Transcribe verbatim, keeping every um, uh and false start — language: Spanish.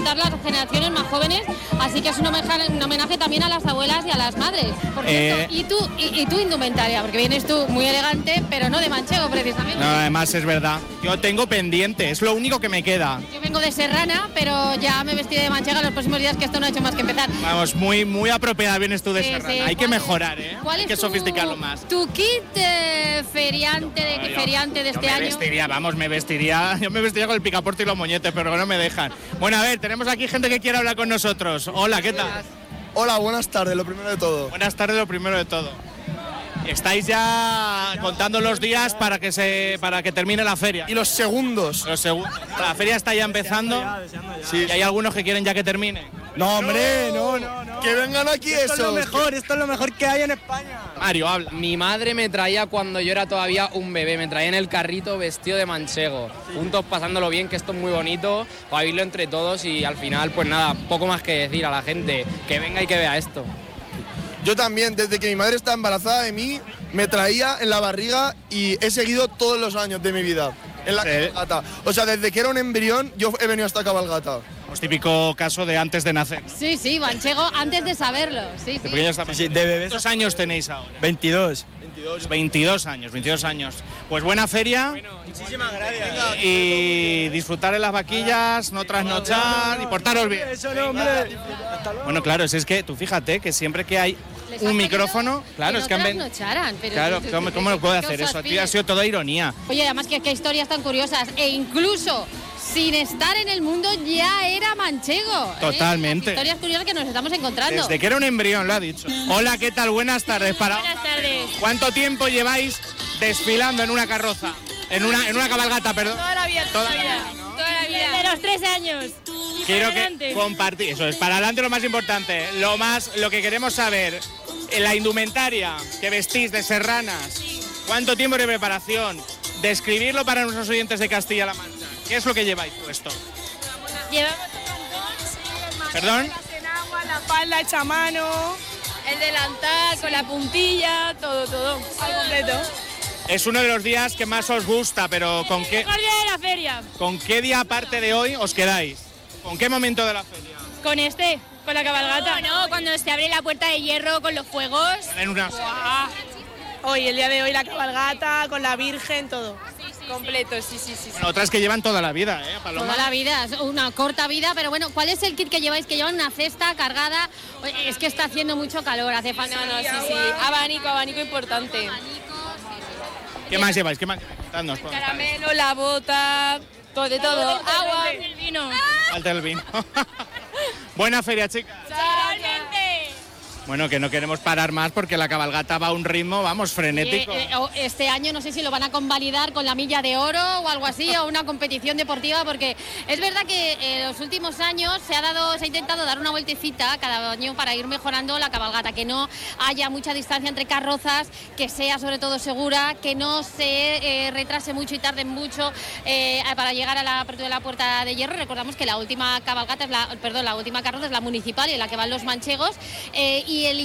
disfrutar las generaciones más jóvenes, así que es un homenaje, un homenaje también a las abuelas y a las madres. Por Eh... cierto, y tú, y, y tú indumentaria, porque vienes tú muy elegante, pero no de manchego precisamente. No, además es verdad. Yo tengo pendiente, es lo único que me queda. Yo vengo de Serrana, pero ya me vestí de manchega los próximos días, que esto no ha hecho más que empezar. Vamos, muy muy apropiada vienes tú de Sí, Serrana. sí. Hay que mejorar, ¿eh? ¿Cuál Hay es que tu, sofisticarlo más. tu kit eh, feriante de, No, yo- feriante de yo este me año? vestiría, vamos, me vestiría, yo me vestiría con el picaporte y los moñetes, pero no me dejan. Bueno, a ver, tenemos aquí gente que quiere hablar con nosotros. Hola, ¿qué tal? Hola, buenas tardes, lo primero de todo. Buenas tardes, lo primero de todo. Estáis ya contando los días para que se para que termine la feria. Y los segundos. Los segundos. La feria está ya empezando. Sí. Y hay algunos que quieren ya que termine. No, hombre, no, no, no. Que vengan aquí Esto es lo esos. mejor, esto es lo mejor que hay en España. Mario, habla. Mi madre me traía cuando yo era todavía un bebé, me traía en el carrito vestido de manchego, juntos pasándolo bien, que esto es muy bonito, para vivirlo entre todos y al final, pues nada, poco más que decir a la gente, que venga y que vea esto. Yo también, desde que mi madre está embarazada de mí, me traía en la barriga y he seguido todos los años de mi vida en la Sí. cabalgata. O sea, desde que era un embrión, yo he venido a esta cabalgata. Pues típico caso de antes de nacer. Sí, sí, manchego antes de saberlo. Sí, De sí. pequeños está- Sí, de bebés. ¿Cuántos años tenéis ahora? veintidós. veintidós años, veintidós años. Pues buena feria. Muchísimas gracias. Y disfrutar en las vaquillas, no trasnochar y portaros bien. Eso no, hombre. Hasta luego. Bueno, claro, es que tú fíjate que siempre que hay Les ha un pedido micrófono, claro, que es no que han ven- trasnocharan, pero Claro, sí, sí, ¿cómo, sí, cómo sí, lo puede ¿qué hacer os eso? Aquí piden? ha sido toda ironía. Oye, además que qué historias tan curiosas. E incluso sin estar en el mundo ya era manchego. ¿eh? Totalmente. Las historias curiosas que nos estamos encontrando. Desde que era un embrión, lo ha dicho. Hola, ¿qué tal? Buenas tardes. Para... Buenas tardes. ¿Cuánto tiempo lleváis desfilando en una carroza? En una, en una cabalgata, perdón. Toda la vida, Toda toda la la vida. Toda la vida. Desde los tres años. Quiero que compartir, eso es, para adelante lo más importante, lo más, lo que queremos saber, eh, la indumentaria que vestís de serranas, cuánto tiempo de preparación, describirlo para nuestros oyentes de Castilla-La Mancha, ¿qué es lo que lleváis puesto? Llevamos un montón. ¿Perdón? En agua, la falda hecha a mano, el delantal con la puntilla, todo, todo, al completo. Es uno de los días que más os gusta, pero ¿con qué, Mejor día de la feria. con qué día aparte de hoy os quedáis? ¿Con qué momento de la feria? Con este, con la cabalgata. No, no, cuando se abre la puerta de hierro con los fuegos. En una... ¡Guau! Hoy, el día de hoy, la cabalgata, con la Virgen, todo. Completo, sí, sí, sí. Bueno, otras que llevan toda la vida, ¿eh, Paloma? Toda la vida, es una corta vida, pero bueno, ¿cuál es el kit que lleváis? Que llevan una cesta cargada. Oye, es que está haciendo mucho calor, hace falta. No, no, sí, sí. Abanico, abanico importante. ¿Qué más lleváis? ¿Qué más lleváis? Contadnos, por favor. Caramelo, la bota, todo, de todo. Agua, el vino. Falta el vino. Buena feria, chicas. Bueno, que no queremos parar más porque la cabalgata va a un ritmo, vamos, frenético. Eh, eh, o este año no sé si lo van a convalidar con la milla de oro o algo así, o una competición deportiva, porque es verdad que en los últimos años se ha dado, se ha intentado dar una vueltecita cada año para ir mejorando la cabalgata, que no haya mucha distancia entre carrozas, que sea sobre todo segura, que no se eh, retrase mucho y tarde mucho eh, para llegar a la apertura de la Puerta de Hierro. Recordamos que la última cabalgata es la, perdón, la última carroza es la municipal, en la que van los manchegos, eh, y el